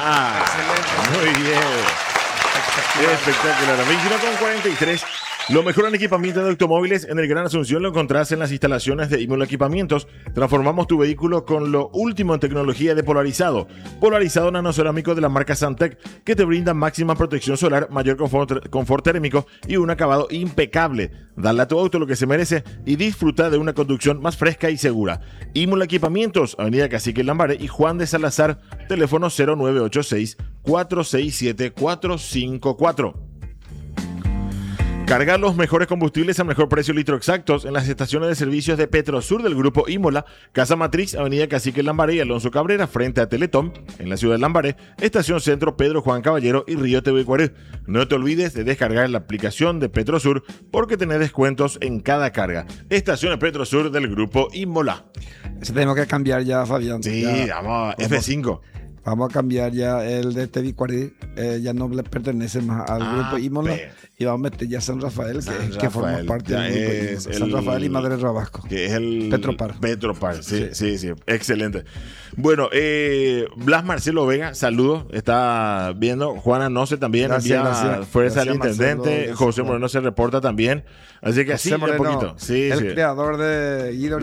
Muy bien. Espectacular. 21:43. Lo mejor en equipamiento de automóviles en el Gran Asunción lo encontrás en las instalaciones de Imola Equipamientos. Transformamos tu vehículo con lo último en tecnología de polarizado. Polarizado nanocerámico de la marca Santec, que te brinda máxima protección solar, mayor confort térmico y un acabado impecable. Dale a tu auto lo que se merece y disfruta de una conducción más fresca y segura. Imola Equipamientos, Avenida Cacique Lambaré y Juan de Salazar, teléfono 0986 467 454. Carga los mejores combustibles al mejor precio litro exactos en las estaciones de servicios de Petrosur del Grupo Imola, Casa Matriz, Avenida Cacique Lambaré y Alonso Cabrera, frente a Teletón, en la ciudad de Lambaré, Estación Centro Pedro Juan Caballero y Río Tehuicuarú. No te olvides de descargar la aplicación de Petrosur porque tenés descuentos en cada carga. Estaciones Petrosur del Grupo Imola. Eso tenemos que cambiar ya, Fabián. Sí, vamos, F5. Vamos a cambiar ya el de Tehuicuarú, ya no le pertenece más al Grupo Imola y vamos a meter ya San Rafael, que forma parte del Grupo Imola. San Rafael y Madre Rabasco. Que es el Petropar. Petropar, sí. Excelente. Bueno, Blas Marcelo Vega, saludos, está viendo. Juana Noce también, gracias. Fuerza al intendente. Marcelo, José Moreno se reporta también. Así que así un poquito. Sí, el creador de Guido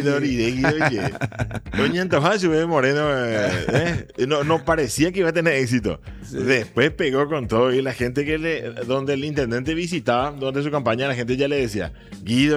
Doña Antojacio Moreno no parecía que iba a tener éxito. Sí. Después pegó con todo y la gente donde el intendente visitaba, donde su campaña, la gente ya le decía Guido.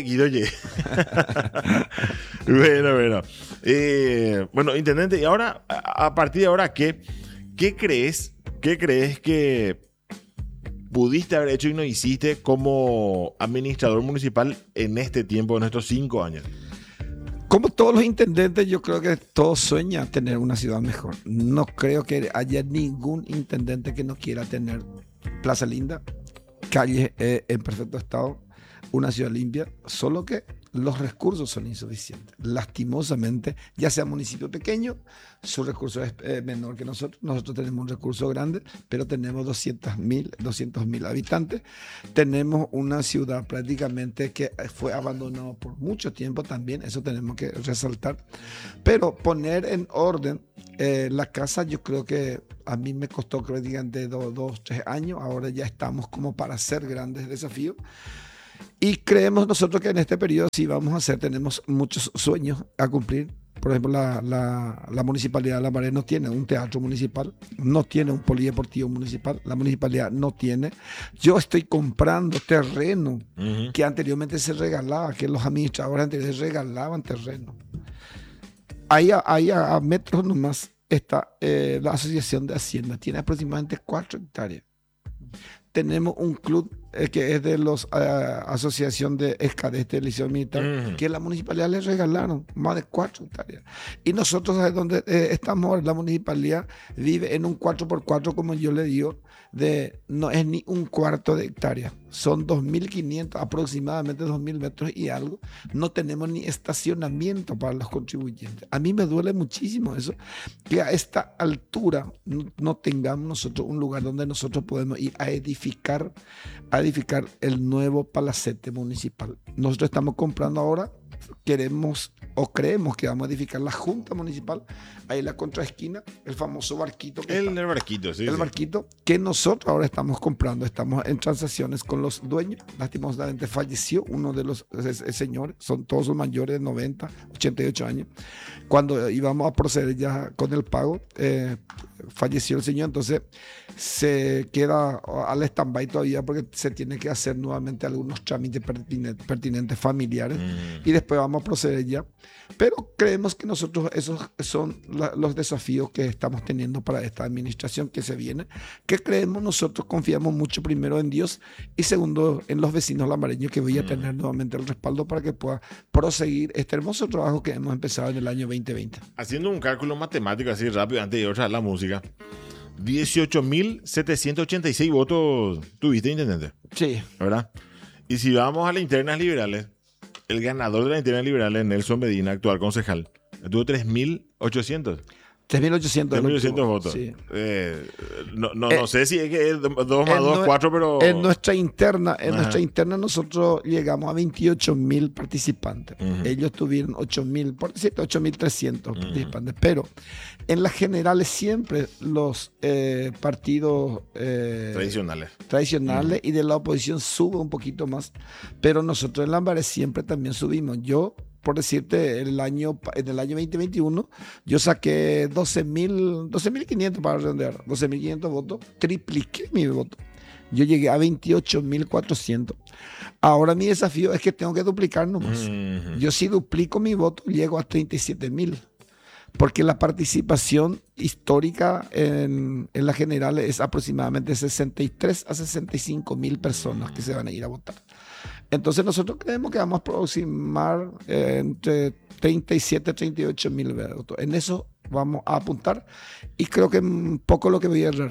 Bueno, intendente, y ahora, a partir de ahora, ¿qué crees que pudiste haber hecho y no hiciste como administrador municipal en este tiempo, en estos 5 años? Como todos los intendentes, yo creo que todos sueñan tener una ciudad mejor. No creo que haya ningún intendente que no quiera tener plaza linda, calles en perfecto estado, una ciudad limpia, solo que los recursos son insuficientes. Lastimosamente, ya sea municipio pequeño, su recurso es menor que nosotros. Nosotros tenemos un recurso grande, pero tenemos 200.000 habitantes. Tenemos una ciudad prácticamente que fue abandonada por mucho tiempo también, eso tenemos que resaltar. Pero poner en orden la casa, yo creo que a mí me costó, creo que digan, de 2-3 años. Ahora ya estamos como para hacer grandes desafíos. Y creemos nosotros que en este periodo sí vamos a hacer, tenemos muchos sueños a cumplir. Por ejemplo, la Municipalidad de Lambaré no tiene un teatro municipal, no tiene un polideportivo municipal, la municipalidad no tiene. Yo estoy comprando terreno que anteriormente se regalaba, que los administradores anteriores regalaban terreno. Ahí a metros nomás está la Asociación de Hacienda, tiene aproximadamente 4 hectáreas. Tenemos un club que es de los asociación de escadetes del Liceo Militar, que la municipalidad les regalaron más de 4 hectáreas. Y nosotros, donde estamos, la municipalidad vive en un 4x4, como yo le digo, no es ni un cuarto de hectárea. Son 2.500, aproximadamente 2.000 metros y algo. No tenemos ni estacionamiento para los contribuyentes. A mí me duele muchísimo eso, que a esta altura no tengamos nosotros un lugar donde nosotros podemos ir a edificar el nuevo palacete municipal. Nosotros estamos comprando ahora, queremos o creemos que vamos a edificar la Junta Municipal, ahí en la contraesquina, el famoso barquito. El barquito, sí. El barquito que nosotros ahora estamos comprando, estamos en transacciones con los dueños. Lastimosamente falleció uno de los señores, todos son mayores de 90, 88 años. Cuando íbamos a proceder ya con el pago, falleció el señor, entonces se queda al stand-by todavía porque se tiene que hacer nuevamente algunos trámites pertinentes familiares y después vamos a proceder ya. Pero creemos que nosotros esos son los desafíos que estamos teniendo para esta administración que se viene, que creemos nosotros, confiamos mucho primero en Dios y segundo en los vecinos lambareños, que voy a tener nuevamente el respaldo para que pueda proseguir este hermoso trabajo que hemos empezado en el año 2020. Haciendo un cálculo matemático así rápido antes de ir a la música, 18.786 votos tuviste, intendente. Sí. ¿Verdad? Y si vamos a las internas liberales, el ganador de las internas liberales, Nelson Medina, actual concejal, tuvo 3.800. 3.800. 3.800 votos. Sí. No sé si es que es 2 más 2, 4, pero... En nuestra interna nosotros llegamos a 28.000 participantes. Ellos tuvieron 8.000, por decirte, 8.300 participantes. Pero en las generales siempre los partidos tradicionales y de la oposición suben un poquito más. Pero nosotros en Lambaré siempre también subimos. Yo, por decirte, en el año 2021, yo saqué 12.500 para redondear, 12.500 votos, tripliqué mi voto. Yo llegué a 28.400. Ahora mi desafío es que tengo que duplicar nomás. Yo si duplico mi voto, llego a 37.000. Porque la participación histórica en la general es aproximadamente 63 a 65.000 personas que se van a ir a votar. Entonces nosotros creemos que vamos a aproximar entre 37 y 38.000 votos. En eso vamos a apuntar y creo que un poco lo que voy a errar.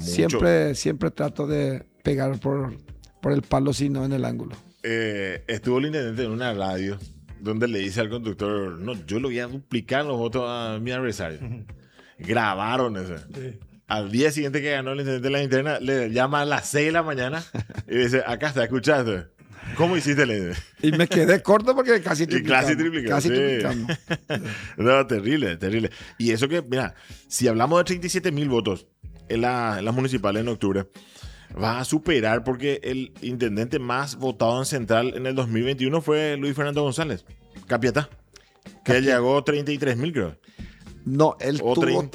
Siempre trato de pegar por el palo, sino en el ángulo. Estuvo el intendente en una radio donde le dice al conductor, no, yo le voy a duplicar los votos a mi adversario. Grabaron eso. Sí. Al día siguiente que ganó el intendente de la interna, le llama a las 6 de la mañana y dice, acá está, escuchaste. ¿Cómo hiciste la idea? Y me quedé corto porque casi triplicamos. Casi triplicamos. No, terrible. Y eso que, mira, si hablamos de 37.000 votos en las municipales en octubre, va a superar porque el intendente más votado en Central en el 2021 fue Luis Fernando González, Capiatá, que llegó a 33.000, creo. No, él tuvo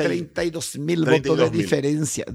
32.000 votos de diferencia.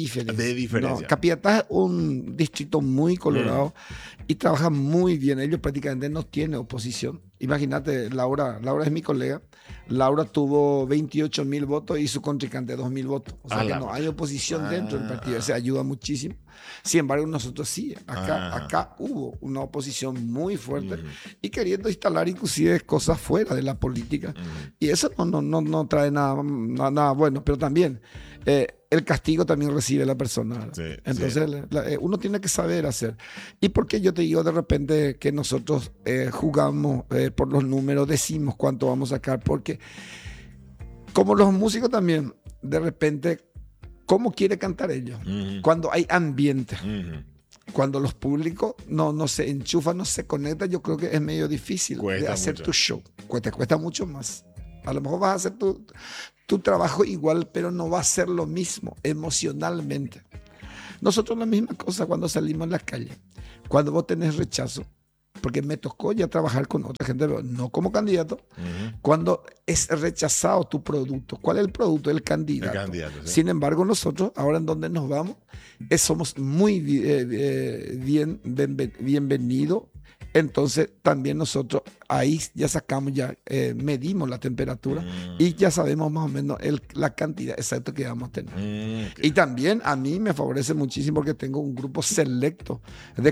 No, Capiatá es un distrito muy colorado y trabaja muy bien. Ellos prácticamente no tienen oposición. Imagínate, Laura es mi colega. Laura tuvo 28.000 votos y su contrincante 2.000 votos. O sea que no hay oposición dentro del partido. Se ayuda muchísimo. Sin embargo, nosotros sí. Acá hubo una oposición muy fuerte y queriendo instalar inclusive cosas fuera de la política. Y eso no trae nada bueno. Pero también el castigo también recibe la persona. Sí, entonces uno tiene que saber hacer. ¿Y por qué yo te digo de repente que nosotros jugamos por los números, decimos cuánto vamos a sacar? Porque como los músicos también, de repente, ¿cómo quiere cantar ellos? Cuando hay ambiente. Cuando los públicos no se enchufan, no se conectan, yo creo que es medio difícil de hacer tu show. Te cuesta mucho más. A lo mejor vas a hacer tu trabajo igual, pero no va a ser lo mismo emocionalmente. Nosotros la misma cosa cuando salimos en la calle. Cuando vos tenés rechazo, porque me tocó ya trabajar con otra gente, pero no como candidato. Cuando es rechazado tu producto, ¿cuál es el producto? El candidato. Sí. Sin embargo, nosotros, ahora en donde nos vamos, somos muy bienvenidos. Entonces, también nosotros ahí ya sacamos, medimos la temperatura y ya sabemos más o menos la cantidad exacta que vamos a tener. Y también a mí me favorece muchísimo porque tengo un grupo selecto de